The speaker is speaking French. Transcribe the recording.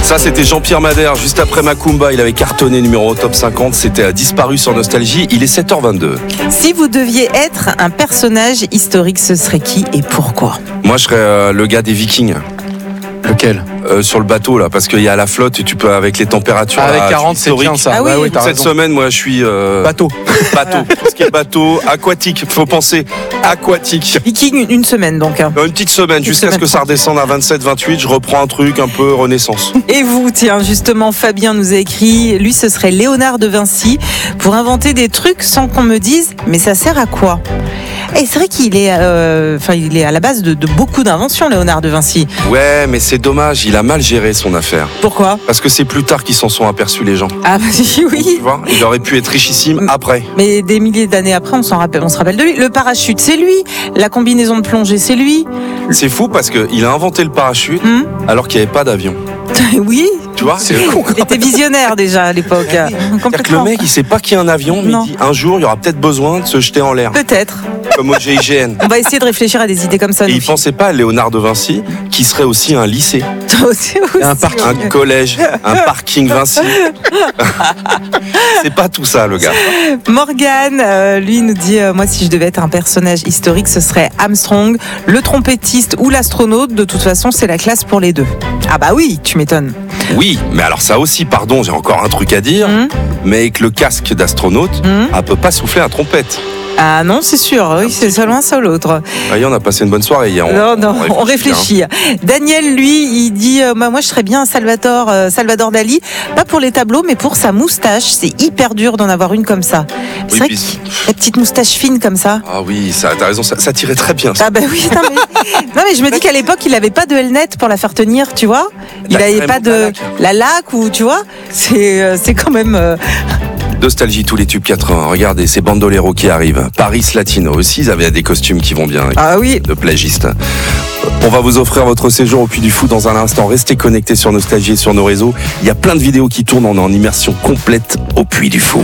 Ça, c'était Jean-Pierre Madère, juste après Macumba. Il avait cartonné numéro top 50. C'était Disparu sur Nostalgie. Il est 7h22. Si vous deviez être un personnage historique, ce serait qui et pourquoi ? Moi, je serais le gars des Vikings. Lequel ? Sur le bateau, là, parce qu'il y a la flotte et tu peux, avec les températures. Avec là, 40, c'est bien ça. Ah oui. Bah oui, t'as Cette raison. semaine, moi, je suis. Bateau. Bateau. Tout ce qui est bateau, aquatique. Faut penser aquatique. Viking, une semaine donc. Une petite semaine, jusqu'à ce que ça redescende à 27, 28. Je reprends un truc un peu Renaissance. Et vous, tiens, justement, Fabien nous a écrit, lui, ce serait Léonard de Vinci, pour inventer des trucs sans qu'on me dise, mais ça sert à quoi ? Et c'est vrai qu'il est, il est à la base de beaucoup d'inventions, Léonard de Vinci. Ouais, mais c'est dommage, il a mal géré son affaire. Pourquoi ? Parce que c'est plus tard qu'ils s'en sont aperçus, les gens. Ah bah oui. Tu vois, il aurait pu être richissime après. Mais des milliers d'années après, on se rappelle de lui. Le parachute, c'est lui. La combinaison de plongée, c'est lui. C'est fou parce qu'il a inventé le parachute alors qu'il n'y avait pas d'avion. Oui. Tu vois, c'est con. Il était visionnaire déjà à l'époque. C'est-à-dire que le Complètement. mec, il sait pas qu'il y a un avion, mais Non. il dit un jour, il y aura peut-être besoin de se jeter en l'air, Peut-être. comme au GIGN. On va essayer de réfléchir à des idées comme ça. Et il pensait pas à Léonard de Vinci, qui serait aussi un lycée, Un parking. un collège, un parking Vinci. C'est pas tout ça, le gars. Morgane, lui nous dit, moi si je devais être un personnage historique, ce serait Armstrong, le trompettiste ou l'astronaute. De toute façon, c'est la classe pour les deux. Ah bah oui, tu m'étonnes. Oui, mais alors ça aussi, pardon, j'ai encore un truc à dire, mais avec le casque d'astronaute, elle peut pas souffler à trompette. Ah non, c'est sûr, oui, c'est seulement un seul l'autre. Voyez, on a passé une bonne soirée hier. Non, on réfléchit. Daniel, lui, il dit, moi je serais bien un Salvador Dali, pas pour les tableaux, mais pour sa moustache. C'est hyper dur d'en avoir une comme ça. C'est Oui, vrai puis- que la petite moustache fine comme ça. Ah oui, ça, t'as raison, ça tirait très bien. Ça. Ah bah oui, non mais je me dis qu'à l'époque il avait pas de Helnet pour la faire tenir, tu vois. Il La avait crème pas ou de la laque. la laque ou tu vois. C'est quand même. Nostalgie, tous les tubes 80. Regardez, ces bandoleros qui arrivent. Paris Latino aussi, ils avaient des costumes qui vont bien. Ah oui. De plagistes. On va vous offrir votre séjour au Puy du Fou dans un instant. Restez connectés sur Nostalgie et sur nos réseaux. Il y a plein de vidéos qui tournent. On est en immersion complète au Puy du Fou.